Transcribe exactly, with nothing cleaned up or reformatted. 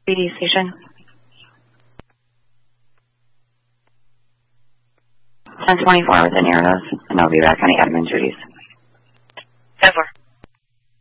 P D station. ten twenty-four with the Narrows, and I'll be back on the admin duties.